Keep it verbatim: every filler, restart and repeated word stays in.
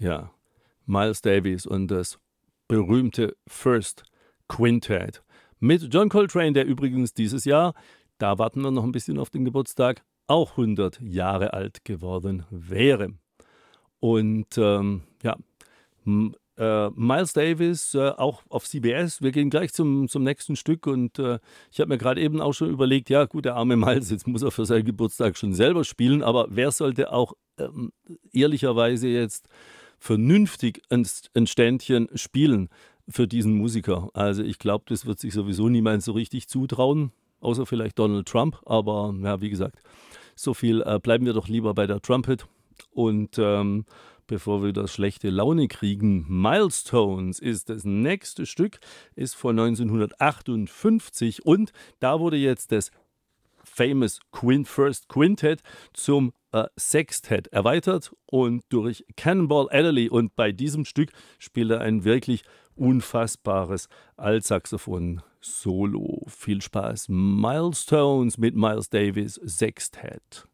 Ja, Miles Davis und das berühmte First Quintet mit John Coltrane, der übrigens dieses Jahr, da warten wir noch ein bisschen auf den Geburtstag, auch hundert Jahre alt geworden wäre. Und ähm, ja, m- äh, Miles Davis, äh, auch auf C B S. Wir gehen gleich zum, zum nächsten Stück. Und äh, ich habe mir gerade eben auch schon überlegt, ja gut, der arme Miles, jetzt muss er für seinen Geburtstag schon selber spielen. Aber wer sollte auch ähm, ehrlicherweise jetzt vernünftig ein, ein Ständchen spielen für diesen Musiker? Also ich glaube, das wird sich sowieso niemand so richtig zutrauen, außer vielleicht Donald Trump. Aber ja, wie gesagt, so viel äh, bleiben wir doch lieber bei der Trumpet. Und ähm, bevor wir das schlechte Laune kriegen, Milestones ist das nächste Stück, ist von neunzehnhundertachtundfünfzig und da wurde jetzt das Famous Quint First Quintet zum äh, Sextet erweitert und durch Cannonball Adderley, und bei diesem Stück spielt er ein wirklich unfassbares Altsaxophon-Solo. Viel Spaß. Milestones mit Miles Davis Sextet.